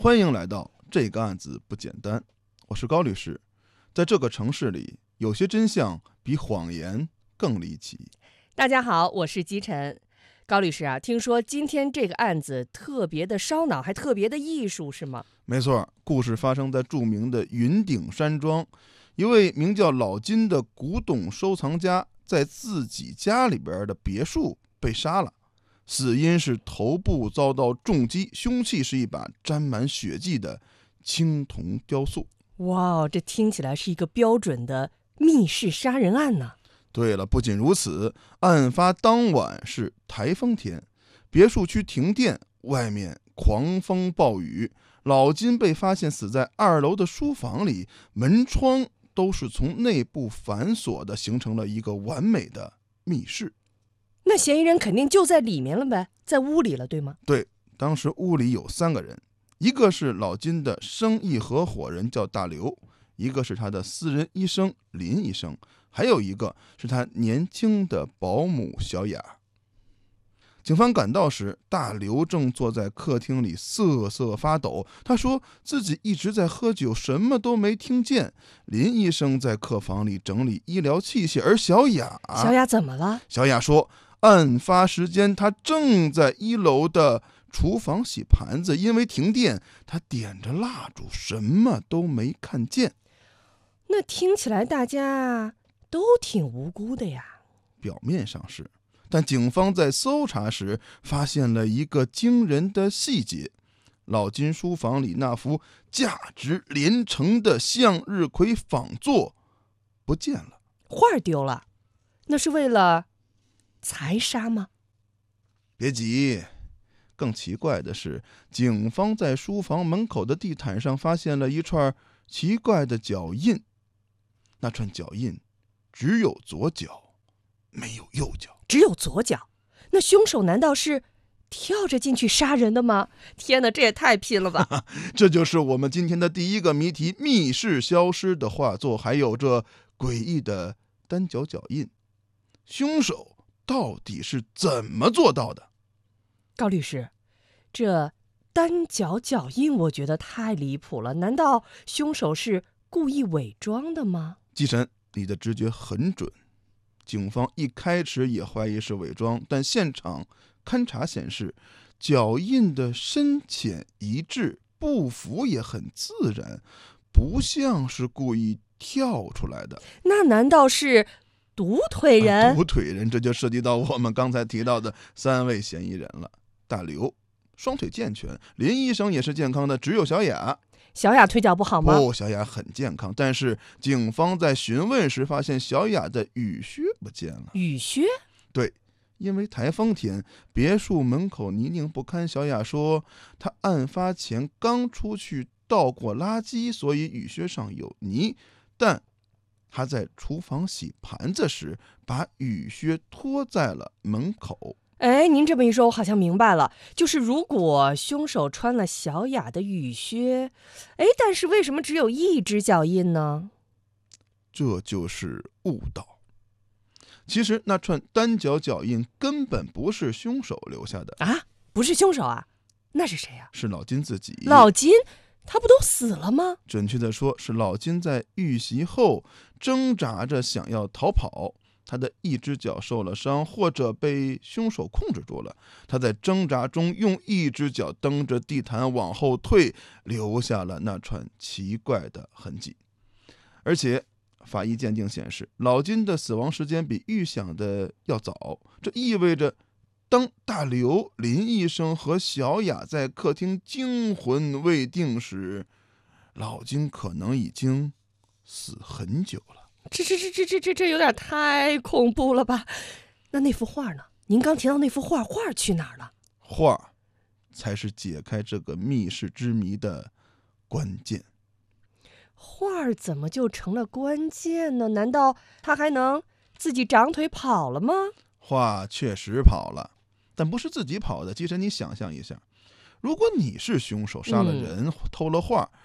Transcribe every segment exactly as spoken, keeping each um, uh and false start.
欢迎来到这个案子不简单，我是高律师。在这个城市里，有些真相比谎言更离奇。 大家好，我是姬晨。高律师啊，听说今天这个案子特别的烧脑，还特别的艺术，是吗？ 没错，故事发生在著名的云顶山庄，一位名叫老金的古董收藏家在自己家里边的别墅被杀了，死因是头部遭到重击，凶器是一把沾满血迹的青铜雕塑。 哇，这听起来是一个标准的密室杀人案呢。 对了，不仅如此，案发当晚是台风天，别墅区停电，外面狂风暴雨，老金被发现死在二楼的书房里，门窗都是从内部反锁的，形成了一个完美的密室。 那嫌疑人肯定就在里面了呗，在屋里了，对吗？ 对，当时屋里有三个人，一个是老金的生意合伙人叫大刘，一个是他的私人医生林医生，还有一个是他年轻的保姆小雅。警方赶到时，大刘正坐在客厅里瑟瑟发抖，他说自己一直在喝酒，什么都没听见。林医生在客房里整理医疗器械，而小雅小雅怎么了？ 小雅说案发时间她正在一楼的厨房洗盘子，因为停电，她点着蜡烛，什么都没看见。 那听起来大家都挺无辜的呀。 表面上是，但警方在搜查时发现了一个惊人的细节，老金书房里那幅价值连城的向日葵仿作不见了。 画丢了，那是为了财杀吗？ 别急，更奇怪的是，警方在书房门口的地毯上发现了一串奇怪的脚印，那串脚印只有左脚，没有右脚。 只有左脚？那凶手难道是跳着进去杀人的吗？天哪，这也太拼了吧！ 这就是我们今天的第一个谜题：密室消失的画作，还有这诡异的单脚脚印，凶手到底是怎么做到的？ 高律师，这单脚脚印我觉得太离谱了，难道凶手是故意伪装的吗？ 季晨，你的直觉很准。警方一开始也怀疑是伪装，但现场勘查显示，脚印的深浅一致，步幅也很自然，不像是故意跳出来的。 那难道是独腿人？ 啊、独腿人，这就涉及到我们刚才提到的三位嫌疑人了。大刘双腿健全，林医生也是健康的，只有小雅。 小雅腿脚不好吗？ 不，小雅很健康，但是警方在询问时发现小雅的雨靴不见了。 雨靴？ 对，因为台风天，别墅门口泥泞不堪，小雅说她案发前刚出去倒过垃圾，所以雨靴上有泥，但她在厨房洗盘子时把雨靴脱在了门口。 哎，您这么一说，我好像明白了，就是如果凶手穿了小雅的雨靴，哎，但是为什么只有一只脚印呢？ 这就是误导。其实那串单脚脚印根本不是凶手留下的啊！不是凶手啊？那是谁啊？ 是老金自己。 老金？他不都死了吗？ 准确的说，是老金在遇袭后挣扎着想要逃跑，他的一只脚受了伤，或者被凶手控制住了。他在挣扎中用一只脚蹬着地毯往后退，留下了那串奇怪的痕迹。而且法医鉴定显示，老金的死亡时间比预想的要早，这意味着当大刘、林医生和小雅在客厅惊魂未定时，老金可能已经死很久了。 这这这这这这这有点太恐怖了吧？那那幅画呢？您刚提到那幅画，画去哪儿了？ 画才是解开这个密室之谜的关键。 画怎么就成了关键呢？难道他还能自己长腿跑了吗？ 画确实跑了，但不是自己跑的。其实你想象一下，如果你是凶手，杀了人，嗯、偷了画，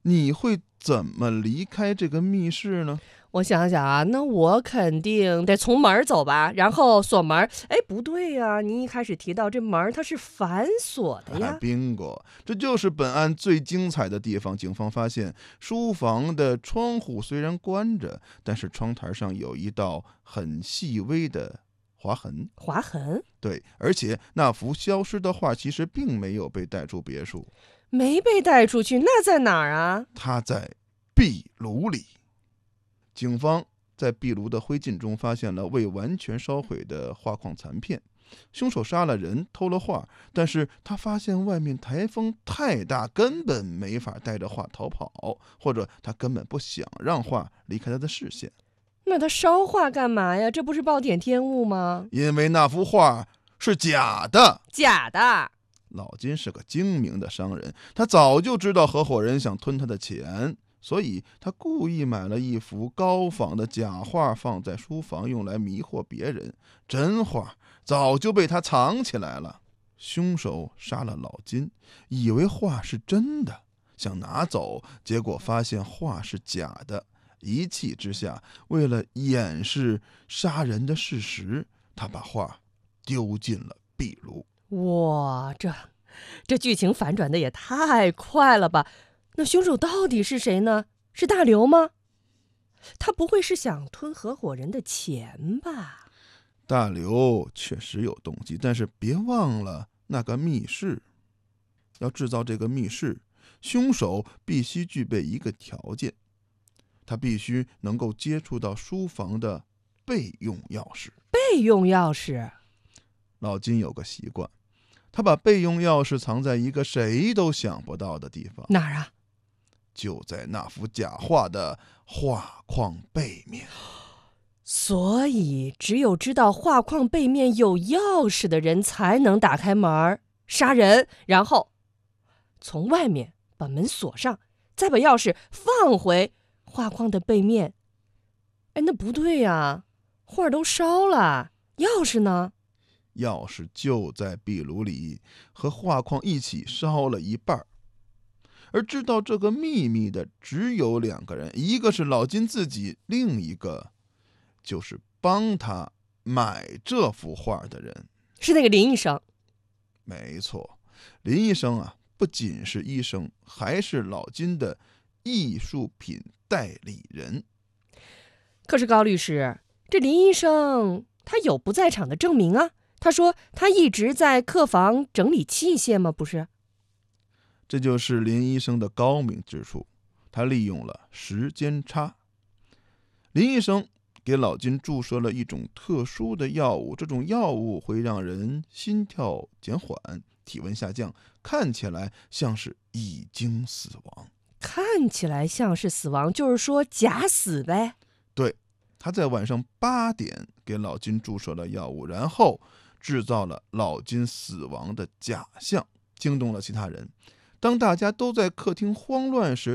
你会怎么离开这个密室呢？ 我想想啊，那我肯定得从门儿走吧，然后锁门儿。哎，不对呀，您一开始提到这门儿它是反锁的呀。 bingo，这就是本案最精彩的地方。警方发现书房的窗户虽然关着，但是窗台上有一道很细微的划痕。 划痕？ 对，而且那幅消失的画其实并没有被带出别墅。 没被带出去，那在哪儿啊？ 它在壁炉里。警方在壁炉的灰烬中发现了未完全烧毁的画框残片。凶手杀了人，偷了画，但是他发现外面台风太大，根本没法带着画逃跑，或者他根本不想让画离开他的视线。 那他烧画干嘛呀？这不是暴殄天物吗？ 因为那幅画是假的。 假的。 老金是个精明的商人，他早就知道合伙人想吞他的钱，所以他故意买了一幅高仿的假画放在书房，用来迷惑别人。真画早就被他藏起来了。凶手杀了老金，以为画是真的，想拿走，结果发现画是假的。一气之下，为了掩饰杀人的事实，他把画丢进了壁炉。 哇，这这剧情反转的也太快了吧？那凶手到底是谁呢？是大刘吗？他不会是想吞合伙人的钱吧？ 大刘确实有动机，但是别忘了那个密室。要制造这个密室，凶手必须具备一个条件，他必须能够接触到书房的备用钥匙。 备用钥匙？ 老金有个习惯，他把备用钥匙藏在一个谁都想不到的地方。 哪儿啊？ 就在那幅假画的画框背面。 所以只有知道画框背面有钥匙的人才能打开门杀人，然后从外面把门锁上，再把钥匙放回画框的背面。哎，那不对呀，画都烧了，钥匙呢？ 钥匙就在壁炉里，和画框一起烧了一半。而知道这个秘密的只有两个人，一个是老金自己，另一个就是帮他买这幅画的人。 是那个林医生。 没错，林医生啊，不仅是医生，还是老金的艺术品代理人。 可是高律师，这林医生他有不在场的证明啊，他说他一直在客房整理器械吗？不是。 这就是林医生的高明之处，他利用了时间差。林医生给老金注射了一种特殊的药物，这种药物会让人心跳减缓，体温下降，看起来像是已经死亡。 看起来像是死亡，就是说假死呗。 对，他在晚上八点给老金注射了药物，然后制造了老金死亡的假象，惊动了其他人。当大家都在客厅慌乱时，